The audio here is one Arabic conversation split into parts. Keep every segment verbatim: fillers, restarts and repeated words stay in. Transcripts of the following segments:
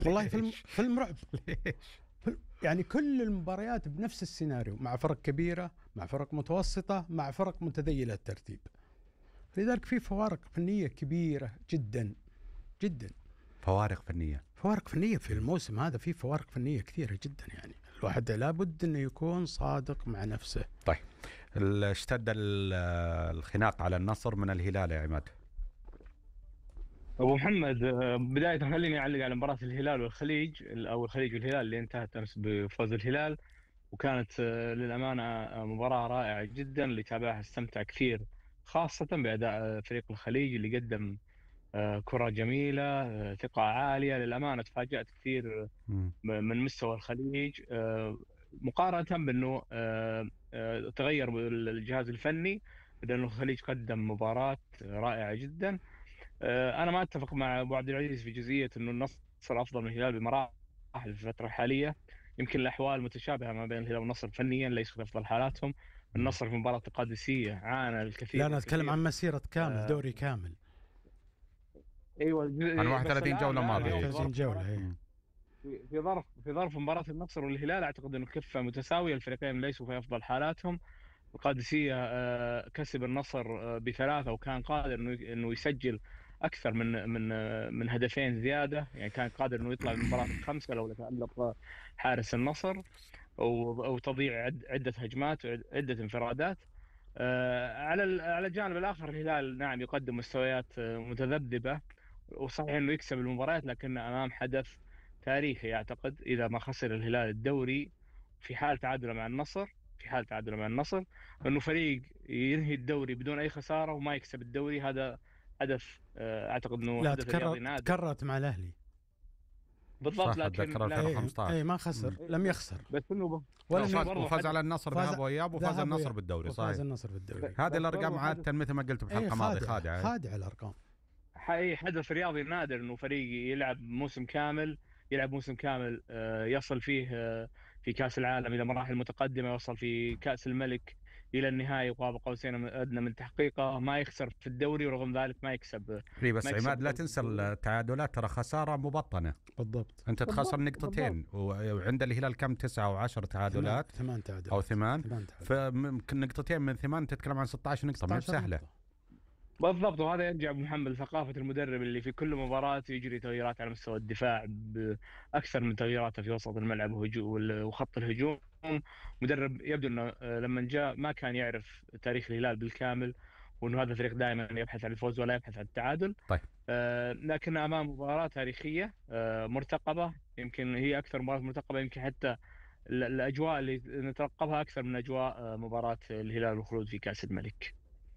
والله فيلم فيلم رعب. ليش؟ يعني كل المباريات بنفس السيناريو، مع فرق كبيرة، مع فرق متوسطة، مع فرق متذيلة الترتيب. لذلك في فوارق فنية كبيرة جدا جدا. فوارق فنية فوارق فنية في الموسم هذا، في فوارق فنية كثيرة جدا. يعني الواحد لابد أنه يكون صادق مع نفسه. طيب، اشتد الخناق على النصر من الهلال يا عماد. أبو محمد، بداية خليني أعلق على مباراة الهلال والخليج، أو الخليج والهلال اللي انتهت أمس بفوز الهلال، وكانت للأمانة مباراة رائعة جدا، اللي تابعها استمتع كثير، خاصة بأداء فريق الخليج اللي قدم كرة جميلة، ثقة عالية. للأمانة تفاجأت كثير من مستوى الخليج، مقارنة بأنه تغير الجهاز الفني، لأنه الخليج قدم مباراة رائعة جدا. أنا ما أتفق مع أبو عبد العزيز في جزئية أنه النصر أفضل من الهلال بمراحل في الفترة الحالية. يمكن الأحوال متشابهة ما بين الهلال والنصر فنيا، ليس في أفضل حالاتهم. النصر في مباراة القادسية عانى الكثير. لا أنا أتكلم عن مسيرة كامل، آه دوري كامل. ايوه، عن واحد وثلاثين جوله ماضيه. واحد وثلاثين جوله في ظرف في ظرف مباراه النصر والهلال، اعتقد انه كفه متساويه، الفريقين ليسوا في افضل حالاتهم. القادسيه كسب النصر بثلاثه، وكان قادر انه انه يسجل اكثر من من من هدفين زياده، يعني كان قادر انه يطلع من المباراه بخمسه لو تالق حارس النصر، او تضيع عده هجمات وعده انفرادات. على على الجانب الاخر الهلال نعم يقدم مستويات متذبذبه، وصحيح انه يكسب المباريات، لكن امام حدث تاريخي. اعتقد اذا ما خسر الهلال الدوري في حال تعادله مع النصر في حال تعادله مع النصر انه فريق ينهي الدوري بدون اي خساره وما يكسب الدوري، هذا حدث اعتقد انه لا حدث رياضي نادر. تكررت مع الاهلي بالضبط، لكن اي اي ما خسر، لم يخسر، بس انه وفاز على النصر ذهاب واياب، وفاز النصر بالدوري. صحيح، وفاز النصر بالدوري. هذه الارقام عاده مثل ما قلت بحلقه ماضيه خادعه خادعه الارقام. حقيقي حدث رياضي نادر انه فريق يلعب موسم كامل يلعب موسم كامل يصل فيه في كاس العالم الى مراحل متقدمه، يوصل في كاس الملك الى النهائي وقاب قوسين ادنى من تحقيقه، ما يخسر في الدوري ورغم ذلك ما يكسب. اي بس عماد لا تنسى التعادلات ترى خساره مبطنه. بالضبط، انت تخسر نقطتين، وعند الهلال كم تسعة او عشرة تعادلات، ثمان تعادلات او ثمان، فممكن نقطتين من ثمان تتكلم عن ستة عشر نقطه، ما هي سهله. بالضبط، وهذا يرجع محمد ثقافة المدرب اللي في كل مباراة يجري تغييرات على مستوى الدفاع بأكثر من تغييراته في وسط الملعب وخط الهجوم. مدرب يبدو أنه لما جاء ما كان يعرف تاريخ الهلال بالكامل، وأنه هذا الفريق دائما يبحث عن الفوز ولا يبحث عن التعادل. طيب. آه لكن أمام مباراة تاريخية آه مرتقبة، يمكن هي أكثر مباراة مرتقبة، يمكن حتى الأجواء اللي نترقبها أكثر من أجواء مباراة الهلال والخلود في كأس الملك.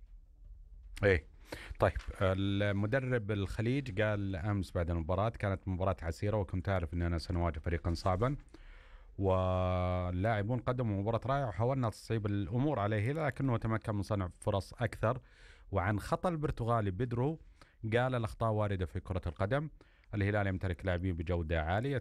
ايه طيب، المدرب الخليج قال امس بعد المباراه كانت مباراه عسيره، وكنت اعرف اني انا سنواجه فريقا صعبا، واللاعبون قدموا مباراه رائعه وحاولنا تصعيب الامور عليه، لكنه تمكن من صنع فرص اكثر. وعن خطا البرتغالي بيدرو قال الاخطاء وارده في كره القدم، الهلال يمتلك لاعبين بجوده عاليه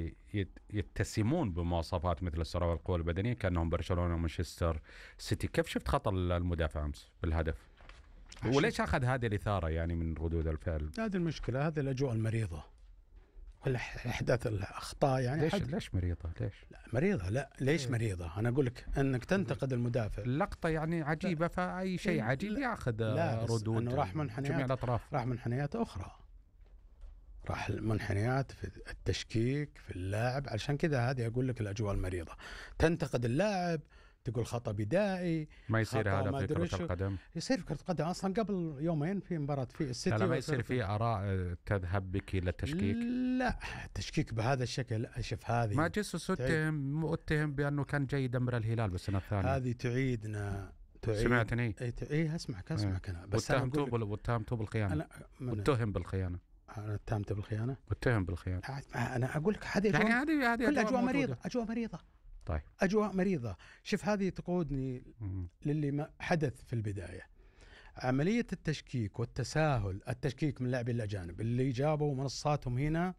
يتسمون بمواصفات مثل السرعه والقوه البدنيه كانهم برشلونه ومانشستر سيتي. كيف شفت خطا المدافع امس بالهدف؟ وليش أخذ هذه الإثارة يعني من ردود الفعل؟ هذه المشكلة، هذه الأجواء المريضة والأحداث الأخطاء. يعني ليش ليش مريضة؟ ليش؟ لا مريضة، لا ليش مريضة؟ أنا أقول لك أنك تنتقد المدافع، اللقطة يعني عجيبة، فأي شيء عجيب يأخذ ردود. أنه راح منحنيات، راح منحنيات أخرى، راح المنحنيات في التشكيك في اللاعب. علشان كذا هذه أقول لك الأجواء المريضة، تنتقد اللاعب تقول خطأ بدائي، ما يصير هذا في كرة القدم. يصير في كرة القدم أصلا. قبل يومين في مباراة في السيتي، لا ما يصير في آراء تذهب بك إلى التشكيك. لا التشكيك بهذا الشكل، شوف هذه ما جيسوس اتهم اتهم بأنه كان جيد أمر الهلال بالسنة الثانية. هذه تعيدنا تعيد. سمعتني؟ اي ايه اسمعك اسمعك انا بس انا اقول واتهمته بالخيانة. اتهم بالخيانة. انا اتهمت بالخيانة. اتهم بالخيانة. انا اقول لك هذه يعني هذه هذه كل اجواء مريضة، اجواء مريضة. طيب. أجواء مريضة. شوف هذه تقودني م- للي ما حدث في البداية، عملية التشكيك والتساهل، التشكيك من اللاعبين الأجانب اللي جابوا منصاتهم هنا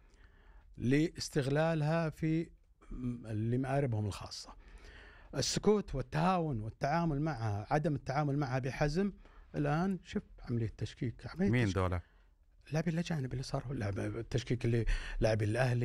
لاستغلالها في لمآربهم الخاصة، السكوت والتهاون والتعامل معها، عدم التعامل معها بحزم. الآن شوف عملية تشكيك. عملية مين تشكيك. دولة؟ اللاعبين الاجانب اللي صاروا، لاعب التشكيك اللي لاعبين الاهلي